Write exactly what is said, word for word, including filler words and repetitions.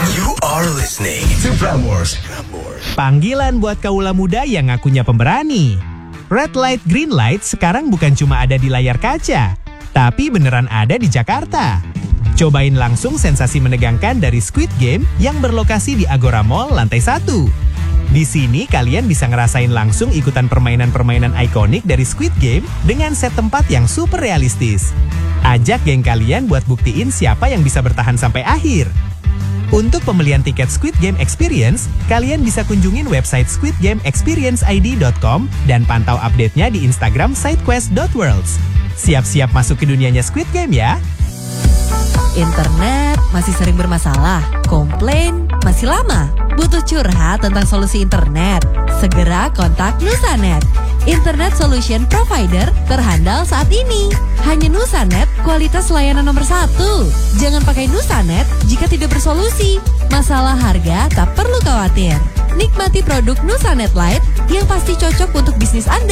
You are listening to Prambors. Panggilan buat kaula muda yang ngakunya pemberani. Red light, green light sekarang bukan cuma ada di layar kaca, tapi beneran ada di Jakarta. Cobain langsung sensasi menegangkan dari Squid Game yang berlokasi di Agora Mall lantai satu. Di sini kalian bisa ngerasain langsung ikutan permainan-permainan ikonik dari Squid Game dengan set tempat yang super realistis. Ajak geng kalian buat buktiin siapa yang bisa bertahan sampai akhir. Untuk pembelian tiket Squid Game Experience, kalian bisa kunjungin website squid game experience i d dot com dan pantau update-nya di Instagram sidequest dot worlds. Siap-siap masuk ke dunianya Squid Game ya! Internet masih sering bermasalah? Komplain masih lama? Butuh curhat tentang solusi internet? Segera kontak Nusanet, Internet Solution Provider terhandal saat ini. Hanya Nusanet, kualitas layanan nomor satu. Jangan pakai Nusanet jika tidak bersolusi. Masalah harga tak perlu khawatir. Nikmati produk Nusanet Lite yang pasti cocok untuk bisnis Anda.